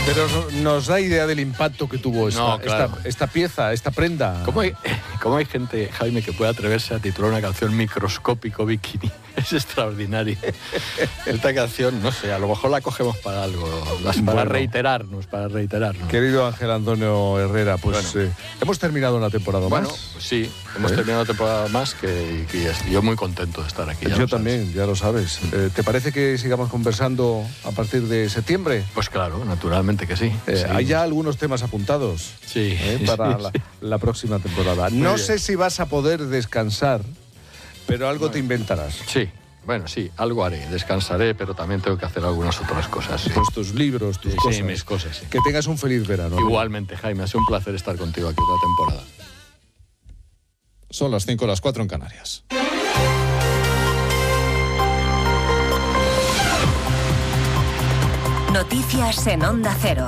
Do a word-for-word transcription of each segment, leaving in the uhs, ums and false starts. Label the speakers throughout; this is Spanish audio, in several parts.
Speaker 1: Pero nos da idea del impacto que tuvo esta,
Speaker 2: no, claro.
Speaker 1: esta, esta pieza, esta prenda.
Speaker 2: ¿Cómo hay, ¿Cómo hay gente, Jaime, que puede atreverse a titular una canción Microscópico Bikini? Es extraordinario. Esta canción, no sé, a lo mejor la cogemos para algo, para
Speaker 1: bueno.
Speaker 2: reiterarnos, para reiterarnos.
Speaker 1: Querido Ángel Antonio Herrera, pues
Speaker 2: bueno.
Speaker 1: eh, hemos terminado una temporada
Speaker 2: bueno,
Speaker 1: más.
Speaker 2: Pues sí, hemos
Speaker 1: ¿Eh?
Speaker 2: terminado una temporada más que, que yo muy contento de estar aquí.
Speaker 1: Yo también, ya lo sabes. Eh, ¿Te parece que sigamos conversando a partir de septiembre?
Speaker 2: Pues claro, naturalmente que sí.
Speaker 1: Eh,
Speaker 2: sí.
Speaker 1: Hay ya algunos temas apuntados
Speaker 2: sí,
Speaker 1: eh, para
Speaker 2: sí,
Speaker 1: la,
Speaker 2: sí.
Speaker 1: la próxima temporada.
Speaker 2: Muy
Speaker 1: no
Speaker 2: bien.
Speaker 1: sé si vas a poder descansar, pero algo bueno. te inventarás.
Speaker 2: Sí. Bueno, sí, algo haré, descansaré, pero también tengo que hacer algunas otras cosas. Sí.
Speaker 1: Pues tus libros, tus
Speaker 2: sí,
Speaker 1: cosas.
Speaker 2: Sí, mis cosas, sí.
Speaker 1: Que tengas un feliz verano.
Speaker 2: Igualmente, Jaime, ha sido un placer estar contigo aquí otra temporada.
Speaker 3: Son las cinco, las cuatro en Canarias.
Speaker 4: Noticias en Onda Cero.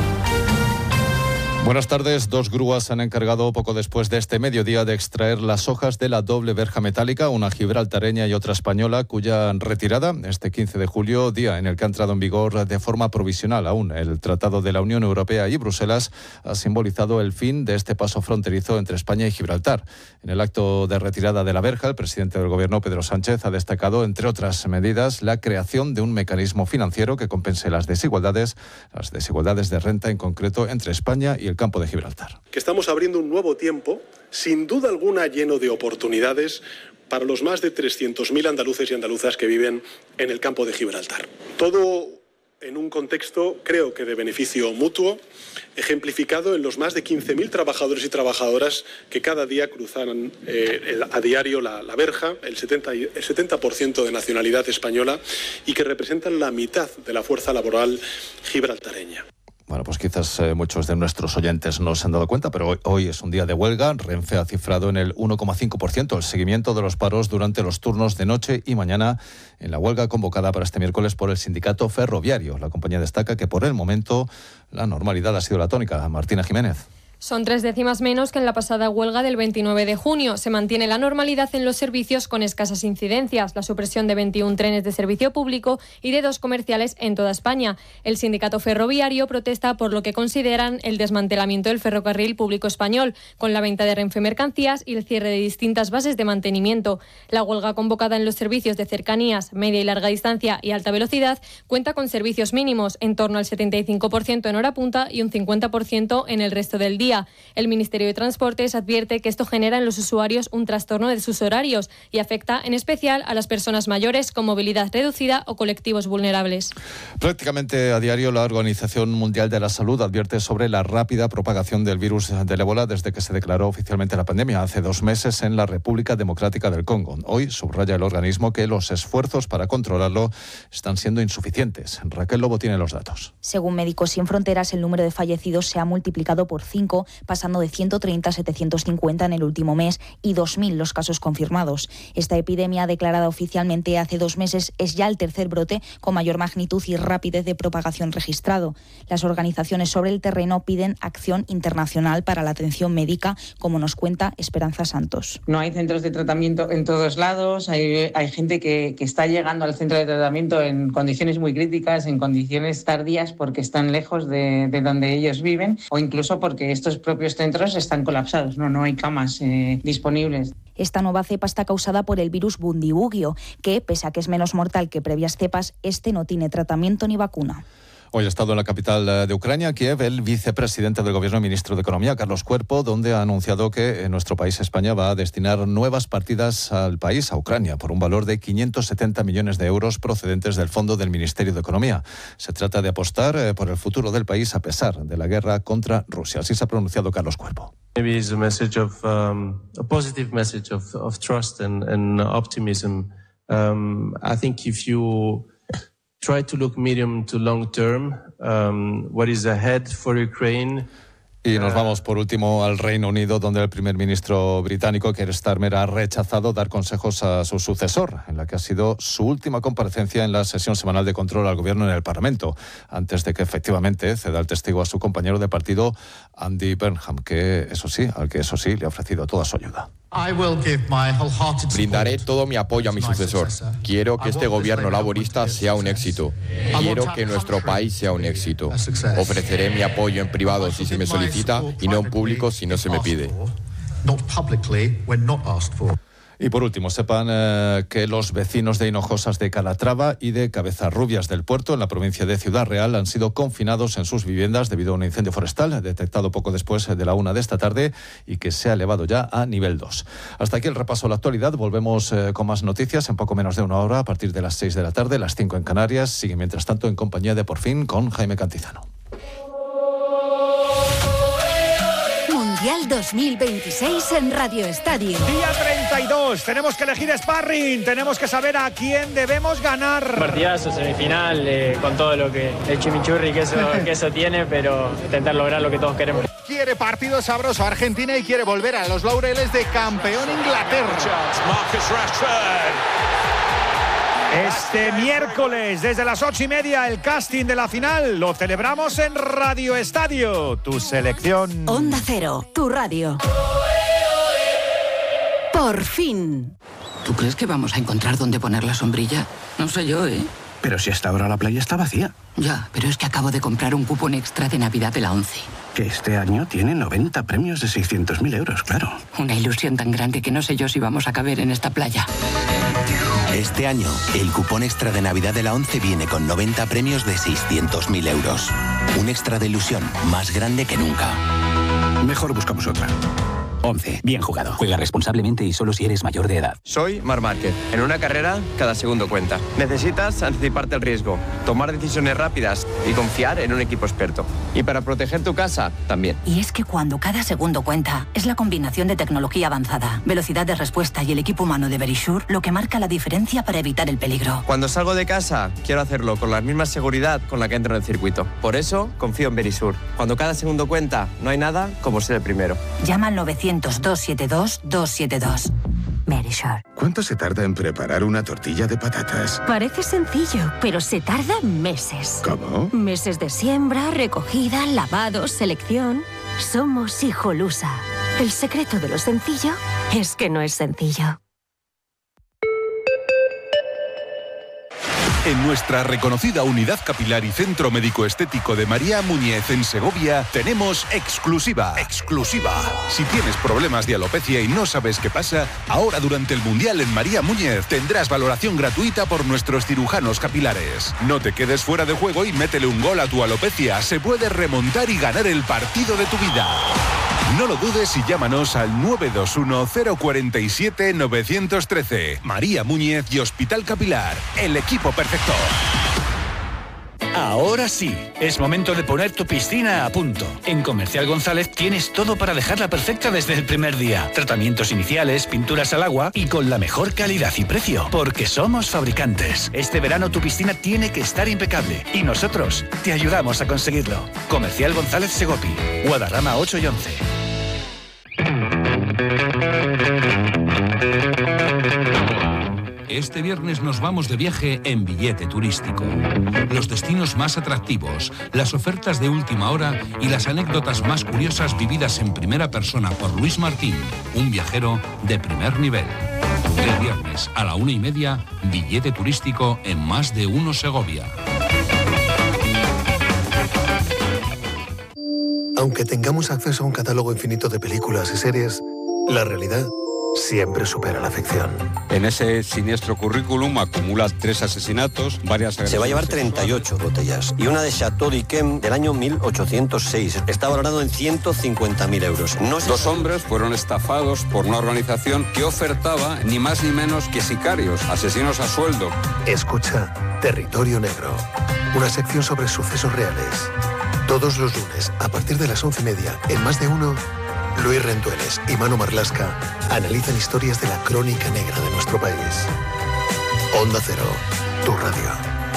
Speaker 3: Buenas tardes. Dos grúas se han encargado poco después de este mediodía de extraer las hojas de la doble verja metálica, una gibraltareña y otra española, cuya retirada este quince de julio, día en el que ha entrado en vigor de forma provisional aún el Tratado de la Unión Europea y Bruselas, ha simbolizado el fin de este paso fronterizo entre España y Gibraltar. En el acto de retirada de la verja, el presidente del Gobierno, Pedro Sánchez, ha destacado, entre otras medidas, la creación de un mecanismo financiero que compense las desigualdades, las desigualdades de renta en concreto entre España y el campo de Gibraltar.
Speaker 5: Que estamos abriendo un nuevo tiempo, sin duda alguna lleno de oportunidades para los más de trescientos mil andaluces y andaluzas que viven en el campo de Gibraltar. Todo en un contexto, creo que de beneficio mutuo, ejemplificado en los más de quince mil trabajadores y trabajadoras que cada día cruzan eh, el, a diario la, la verja, el setenta, el setenta por ciento de nacionalidad española y que representan la mitad de la fuerza laboral gibraltareña.
Speaker 3: Bueno, pues quizás eh, muchos de nuestros oyentes no se han dado cuenta, pero hoy, hoy es un día de huelga. Renfe ha cifrado en el uno coma cinco por ciento el seguimiento de los paros durante los turnos de noche y mañana en la huelga convocada para este miércoles por el sindicato ferroviario. La compañía destaca que por el momento la normalidad ha sido la tónica. Martina Jiménez.
Speaker 6: Son tres décimas menos que en la pasada huelga del veintinueve de junio. Se mantiene la normalidad en los servicios con escasas incidencias, la supresión de veintiún trenes de servicio público y de dos comerciales en toda España. El sindicato ferroviario protesta por lo que consideran el desmantelamiento del ferrocarril público español, con la venta de Renfe Mercancías y el cierre de distintas bases de mantenimiento. La huelga convocada en los servicios de cercanías, media y larga distancia y alta velocidad cuenta con servicios mínimos, en torno al setenta y cinco por ciento en hora punta y un cincuenta por ciento en el resto del día. El Ministerio de Transportes advierte que esto genera en los usuarios un trastorno de sus horarios y afecta en especial a las personas mayores con movilidad reducida o colectivos vulnerables.
Speaker 3: Prácticamente a diario la Organización Mundial de la Salud advierte sobre la rápida propagación del virus del ébola desde que se declaró oficialmente la pandemia hace dos meses en la República Democrática del Congo. Hoy subraya el organismo que los esfuerzos para controlarlo están siendo insuficientes. Raquel Lobo tiene los datos.
Speaker 7: Según Médicos Sin Fronteras, el número de fallecidos se ha multiplicado por cinco, pasando de ciento treinta a setecientos cincuenta en el último mes y dos mil los casos confirmados. Esta epidemia, declarada oficialmente hace dos meses, es ya el tercer brote con mayor magnitud y rapidez de propagación registrado. Las organizaciones sobre el terreno piden acción internacional para la atención médica, como nos cuenta Esperanza Santos.
Speaker 8: No hay centros de tratamiento en todos lados, hay, hay gente que, que está llegando al centro de tratamiento en condiciones muy críticas, en condiciones tardías porque están lejos de, de donde ellos viven o incluso porque estos propios centros están colapsados, no, no hay camas eh, disponibles.
Speaker 7: Esta nueva cepa está causada por el virus Bundibugyo, que, pese a que es menos mortal que previas cepas, este no tiene tratamiento ni vacuna.
Speaker 3: Hoy ha estado en la capital de Ucrania, Kiev, el vicepresidente del Gobierno y ministro de Economía, Carlos Cuerpo, donde ha anunciado que en nuestro país, España, va a destinar nuevas partidas al país, a Ucrania, por un valor de quinientos setenta millones de euros procedentes del Fondo del Ministerio de Economía. Se trata de apostar eh, por el futuro del país a pesar de la guerra contra Rusia. Así se ha pronunciado Carlos Cuerpo.
Speaker 9: Maybe it's a message of um, a positive message of, of trust and, and optimism. Um, I think if you try to look medium to long term, um, what is ahead for Ukraine.
Speaker 3: Y nos vamos por último al Reino Unido, donde el primer ministro británico, Keir Starmer, ha rechazado dar consejos a su sucesor, en la que ha sido su última comparecencia en la sesión semanal de control al gobierno en el Parlamento, antes de que efectivamente ceda el testigo a su compañero de partido, Andy Burnham, que eso sí, al que eso sí le ha ofrecido toda su ayuda.
Speaker 10: Brindaré todo mi apoyo a mi sucesor. Quiero que este gobierno laborista sea un éxito. Quiero que nuestro país sea un éxito. Ofreceré mi apoyo en privado si se me solicita y no en público si no se me pide.
Speaker 3: Y por último, sepan eh, que los vecinos de Hinojosas de Calatrava y de Cabezarrubias del Puerto, en la provincia de Ciudad Real, han sido confinados en sus viviendas debido a un incendio forestal detectado poco después de la una de esta tarde y que se ha elevado ya a nivel dos. Hasta aquí el repaso a la actualidad. Volvemos eh, con más noticias en poco menos de una hora a partir de las seis de la tarde, las cinco en Canarias. Sigue mientras tanto en compañía de Por Fin con Jaime Cantizano.
Speaker 4: Mundial dos mil veintiséis en Radio Estadio.
Speaker 11: Día treinta y dos, tenemos que elegir sparring, tenemos que saber a quién debemos ganar.
Speaker 12: Partidazo, semifinal, eh, con todo lo que el chimichurri que eso, que eso tiene, pero intentar lograr lo que todos queremos.
Speaker 11: Quiere partido sabroso Argentina y quiere volver a los laureles de campeón Inglaterra. Marcus Rashford. Este miércoles, desde las ocho y media, el casting de la final lo celebramos en Radio Estadio. Tu selección.
Speaker 4: Onda Cero, tu radio. Por fin.
Speaker 13: ¿Tú crees que vamos a encontrar dónde poner la sombrilla? No sé yo, ¿eh?
Speaker 14: Pero si hasta ahora la playa está vacía.
Speaker 13: Ya, pero es que acabo de comprar un cupón extra de Navidad de la ONCE.
Speaker 14: Que este año tiene noventa premios de seiscientos mil euros, claro.
Speaker 13: Una ilusión tan grande que no sé yo si vamos a caber en esta playa.
Speaker 15: Este año, el cupón extra de Navidad de la ONCE viene con noventa premios de seiscientos mil euros. Un extra de ilusión más grande que nunca.
Speaker 14: Mejor buscamos otra.
Speaker 16: ONCE. Bien jugado. Juega responsablemente y solo si eres mayor de edad.
Speaker 17: Soy Marc Márquez. En una carrera, cada segundo cuenta. Necesitas anticiparte el riesgo, tomar decisiones rápidas y confiar en un equipo experto. Y para proteger tu casa, también.
Speaker 18: Y es que cuando cada segundo cuenta, es la combinación de tecnología avanzada, velocidad de respuesta y el equipo humano de Verisure lo que marca la diferencia para evitar el peligro.
Speaker 17: Cuando salgo de casa, quiero hacerlo con la misma seguridad con la que entro en el circuito. Por eso, confío en Verisure. Cuando cada segundo cuenta, no hay nada como ser el primero.
Speaker 18: Llama al novecientos, dos siete dos, dos siete dos. Verisure.
Speaker 19: ¿Cuánto se tarda en preparar una tortilla de patatas?
Speaker 20: Parece sencillo, pero se tarda meses.
Speaker 19: ¿Cómo?
Speaker 20: Meses de siembra, recogida, lavado, selección. Somos Hijolusa. El secreto de lo sencillo es que no es sencillo.
Speaker 21: En nuestra reconocida unidad capilar y centro médico estético de María Muñiz en Segovia tenemos exclusiva. Exclusiva. Si tienes problemas de alopecia y no sabes qué pasa, ahora durante el Mundial en María Muñiz tendrás valoración gratuita por nuestros cirujanos capilares. No te quedes fuera de juego y métele un gol a tu alopecia. Se puede remontar y ganar el partido de tu vida. No lo dudes y llámanos al nueve dos uno, cero cuatro siete, nueve uno tres. María Muñiz y Hospital Capilar, el equipo perfecto.
Speaker 22: Ahora sí, es momento de poner tu piscina a punto. En Comercial González tienes todo para dejarla perfecta desde el primer día. Tratamientos iniciales, pinturas al agua y con la mejor calidad y precio. Porque somos fabricantes. Este verano tu piscina tiene que estar impecable y nosotros te ayudamos a conseguirlo. Comercial González Segopi, Guadarrama ocho y once.
Speaker 23: Este viernes nos vamos de viaje en Billete Turístico. Los destinos más atractivos, las ofertas de última hora y las anécdotas más curiosas vividas en primera persona por Luis Martín, un viajero de primer nivel. El viernes a la una y media, Billete Turístico en Más de Uno Segovia.
Speaker 24: Aunque tengamos acceso a un catálogo infinito de películas y series, la realidad siempre supera la ficción.
Speaker 25: En ese siniestro currículum acumula tres asesinatos, varias...
Speaker 26: Se va a llevar treinta y ocho botellas y una de Chateau d'Yquem del año mil ochocientos seis. Está valorado en ciento cincuenta mil euros. No
Speaker 25: Dos hombres fueron estafados por una organización que ofertaba ni más ni menos que sicarios, asesinos a sueldo.
Speaker 24: Escucha Territorio Negro, una sección sobre sucesos reales. Todos los lunes, a partir de las once y media, en Más de Uno, Luis Rendueles y Manu Marlasca analizan historias de la crónica negra de nuestro país. Onda Cero, tu radio.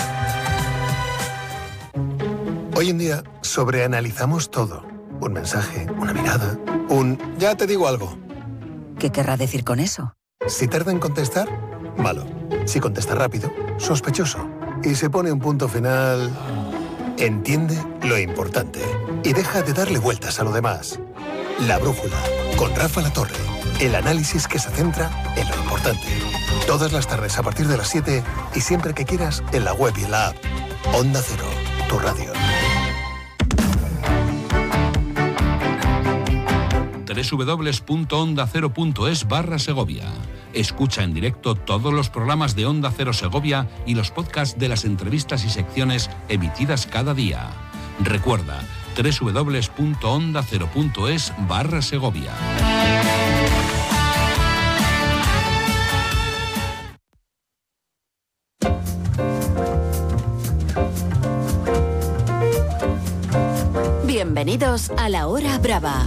Speaker 24: Hoy en día sobreanalizamos todo. Un mensaje, una mirada, un ya te digo algo.
Speaker 18: ¿Qué querrá decir con eso?
Speaker 24: Si tarda en contestar, malo. Si contesta rápido, sospechoso. Y se pone un punto final... Entiende lo importante y deja de darle vueltas a lo demás. La Brújula, con Rafa Latorre, El análisis que se centra en lo importante. Todas las tardes a partir de las siete y siempre que quieras en la web y en la app. Onda Cero, tu radio.
Speaker 23: www.ondacero.es barra Segovia. Escucha en directo todos los programas de Onda Cero Segovia y los podcasts de las entrevistas y secciones emitidas cada día. Recuerda, www.ondacero.es barra Segovia.
Speaker 4: Bienvenidos a La Hora Brava.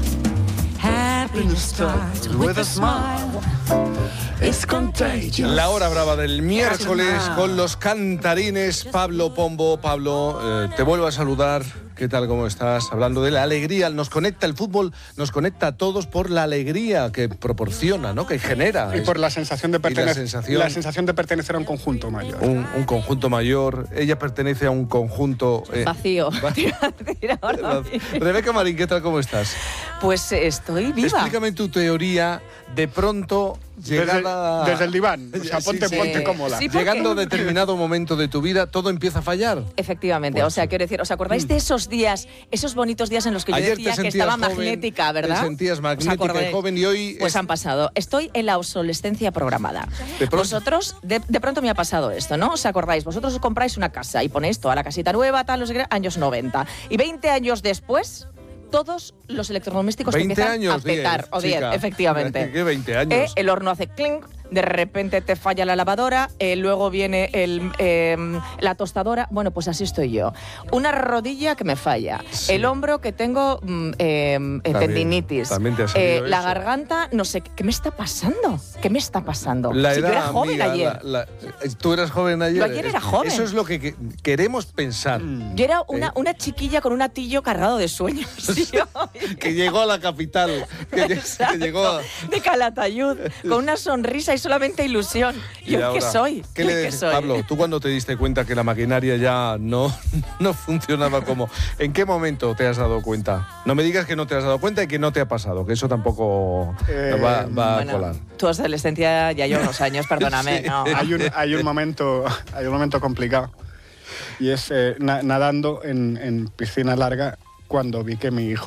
Speaker 1: La hora brava del miércoles con los cantarines. Pablo Pombo. Pablo, eh, te vuelvo a saludar. ¿Qué tal? ¿Cómo estás? Hablando de la alegría, nos conecta el fútbol, nos conecta a todos por la alegría que proporciona, ¿no? Que genera.
Speaker 2: Y por la sensación de pertenecer,
Speaker 1: la sensación,
Speaker 2: la sensación de pertenecer a un conjunto mayor.
Speaker 1: Un, un conjunto mayor. Ella pertenece a un conjunto
Speaker 5: eh, vacío.
Speaker 1: Rebeca Marín, ¿qué tal? ¿Cómo estás?
Speaker 5: Pues estoy viva.
Speaker 1: Explícame tu teoría. De pronto llegada
Speaker 2: desde, desde el diván, o sea, ponte, sí, sí. ponte cómoda.
Speaker 1: Sí, llegando a determinado momento de tu vida, todo empieza a fallar.
Speaker 5: Efectivamente, pues, o sea, quiero decir, ¿os acordáis de esos días, esos bonitos días en los que yo
Speaker 1: Ayer
Speaker 5: decía que estaba joven, magnética, ¿verdad?
Speaker 1: Te sentías magnética y joven y hoy...
Speaker 5: Pues es... han pasado. Estoy en la obsolescencia programada.
Speaker 1: ¿De pronto?
Speaker 5: Vosotros, de, de pronto me ha pasado esto, ¿no? ¿Os acordáis? Vosotros os compráis una casa y ponéis toda la casita nueva, tal, los años noventa. Y veinte años después... todos los electrodomésticos empiezan
Speaker 1: años,
Speaker 5: a petar,
Speaker 1: diez,
Speaker 5: o diez,
Speaker 1: chica.
Speaker 5: efectivamente.
Speaker 1: ¿Qué veinte años?
Speaker 5: Eh, el horno hace clink, de repente te falla la lavadora, eh, luego viene el, eh, la tostadora. Bueno, pues así estoy yo. Una rodilla que me falla, sí. El hombro que tengo mm, eh, también, tendinitis,
Speaker 1: también te ha
Speaker 5: eh, la
Speaker 1: eso.
Speaker 5: garganta, no sé, ¿qué me está pasando? ¿Qué me está pasando?
Speaker 1: La
Speaker 5: si
Speaker 1: edad,
Speaker 5: yo era joven
Speaker 1: amiga,
Speaker 5: ayer.
Speaker 1: La, la, ¿Tú eras joven ayer?
Speaker 5: Yo ayer era joven.
Speaker 1: Eso es lo que, que queremos pensar.
Speaker 5: Yo era una, eh. una chiquilla con un atillo cargado de sueños.
Speaker 1: Que llegó a la capital, que, que llegó a...
Speaker 5: de Calatayud, con una sonrisa y solamente ilusión. ¿Yo qué soy?
Speaker 1: ¿Qué le
Speaker 5: soy?
Speaker 1: Pablo, tú cuando te diste cuenta que la maquinaria ya no, no funcionaba como... ¿En qué momento te has dado cuenta? No me digas que no te has dado cuenta y que no te ha pasado, que eso tampoco eh, va, va
Speaker 5: bueno,
Speaker 1: a colar.
Speaker 5: Tu adolescencia ya lleva unos años, perdóname. Sí. No.
Speaker 2: Hay, un, hay, un momento, hay un momento complicado y es eh, na, nadando en, en piscina larga cuando vi que mi hijo